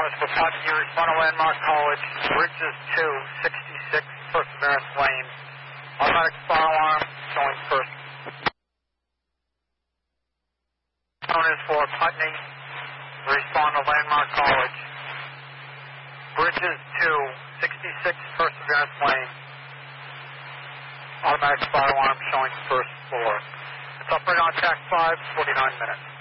is for Putney. You respond to Landmark College. Bridges 266 Perseverance Lane. Automatic fire alarm showing first. Phone is for Putney. Respond to Landmark College. Bridges 266 Perseverance Lane. Automatic fire alarm showing first floor. It's operating on track 5, 49 minutes.